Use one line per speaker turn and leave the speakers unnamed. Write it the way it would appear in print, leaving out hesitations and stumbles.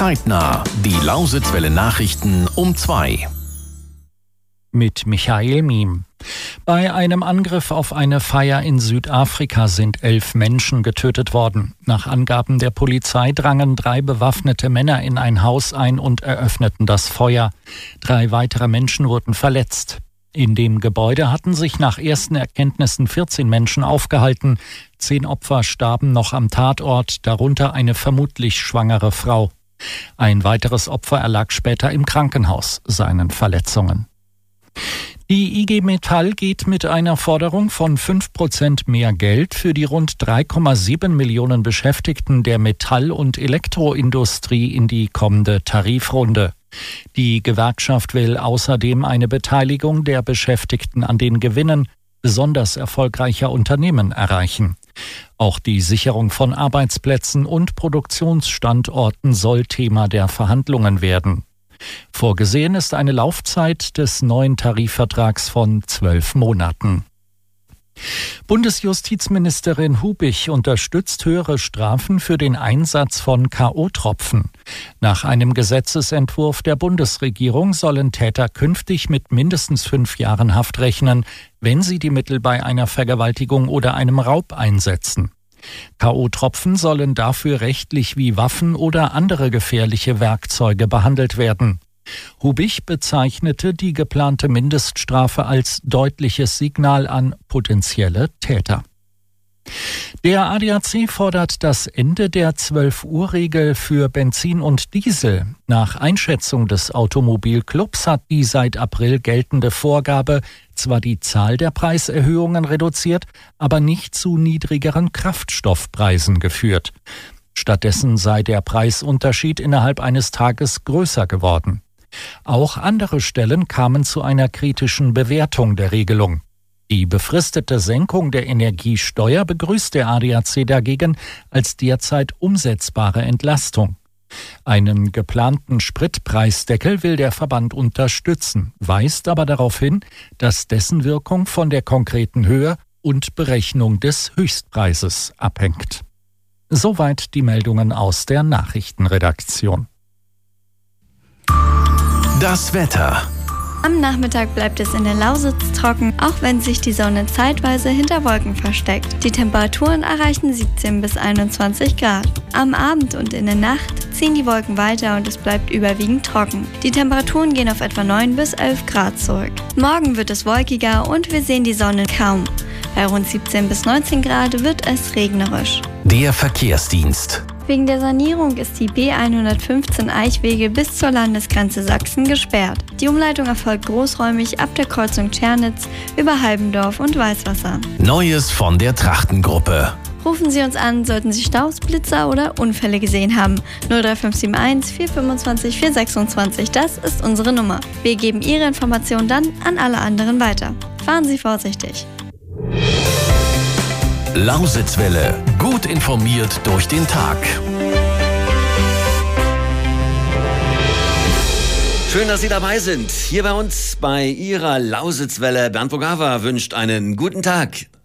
Zeitnah, die Lausitzwelle Nachrichten um 2.
Mit Michael Miem. Bei einem Angriff auf eine Feier in Südafrika sind 11 Menschen getötet worden. Nach Angaben der Polizei drangen 3 bewaffnete Männer in ein Haus ein und eröffneten das Feuer. 3 weitere Menschen wurden verletzt. In dem Gebäude hatten sich nach ersten Erkenntnissen 14 Menschen aufgehalten. 10 Opfer starben noch am Tatort, darunter eine vermutlich schwangere Frau. Ein weiteres Opfer erlag später im Krankenhaus seinen Verletzungen. Die IG Metall geht mit einer Forderung von 5% mehr Geld für die rund 3,7 Millionen Beschäftigten der Metall- und Elektroindustrie in die kommende Tarifrunde. Die Gewerkschaft will außerdem eine Beteiligung der Beschäftigten an den Gewinnen besonders erfolgreicher Unternehmen erreichen. Auch die Sicherung von Arbeitsplätzen und Produktionsstandorten soll Thema der Verhandlungen werden. Vorgesehen ist eine Laufzeit des neuen Tarifvertrags von 12 Monaten. Bundesjustizministerin Hubich unterstützt höhere Strafen für den Einsatz von K.O.-Tropfen. Nach einem Gesetzesentwurf der Bundesregierung sollen Täter künftig mit mindestens 5 Jahren Haft rechnen, wenn sie die Mittel bei einer Vergewaltigung oder einem Raub einsetzen. K.O.-Tropfen sollen dafür rechtlich wie Waffen oder andere gefährliche Werkzeuge behandelt werden. Hubich bezeichnete die geplante Mindeststrafe als deutliches Signal an potenzielle Täter. Der ADAC fordert das Ende der 12-Uhr-Regel für Benzin und Diesel. Nach Einschätzung des Automobilclubs hat die seit April geltende Vorgabe zwar die Zahl der Preiserhöhungen reduziert, aber nicht zu niedrigeren Kraftstoffpreisen geführt. Stattdessen sei der Preisunterschied innerhalb eines Tages größer geworden. Auch andere Stellen kamen zu einer kritischen Bewertung der Regelung. Die befristete Senkung der Energiesteuer begrüßt der ADAC dagegen als derzeit umsetzbare Entlastung. Einen geplanten Spritpreisdeckel will der Verband unterstützen, weist aber darauf hin, dass dessen Wirkung von der konkreten Höhe und Berechnung des Höchstpreises abhängt. Soweit die Meldungen aus der Nachrichtenredaktion.
Das Wetter.
Am Nachmittag bleibt es in der Lausitz trocken, auch wenn sich die Sonne zeitweise hinter Wolken versteckt. Die Temperaturen erreichen 17 bis 21 Grad. Am Abend und in der Nacht ziehen die Wolken weiter und es bleibt überwiegend trocken. Die Temperaturen gehen auf etwa 9 bis 11 Grad zurück. Morgen wird es wolkiger und wir sehen die Sonne kaum. Bei rund 17 bis 19 Grad wird es regnerisch.
Der Verkehrsdienst.
Wegen der Sanierung ist die B115 Eichwege bis zur Landesgrenze Sachsen gesperrt. Die Umleitung erfolgt großräumig ab der Kreuzung Tschernitz über Halbendorf und Weißwasser.
Neues von der Trachtengruppe.
Rufen Sie uns an, sollten Sie Staus, Blitzer oder Unfälle gesehen haben. 03571 425 426, das ist unsere Nummer. Wir geben Ihre Informationen dann an alle anderen weiter. Fahren Sie vorsichtig.
Lausitzwelle. Gut informiert durch den Tag.
Schön, dass Sie dabei sind. Hier bei uns bei Ihrer Lausitzwelle. Bernd Bogava wünscht einen guten Tag.